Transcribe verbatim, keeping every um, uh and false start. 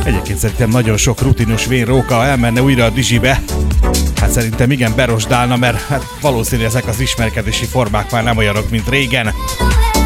Egyébként szerintem nagyon sok rutinos vénróka elmenne újra a Dizsibe. Hát szerintem igen, berosdálna, mert hát valószínű ezek az ismerkedési formák már nem olyanok, mint régen.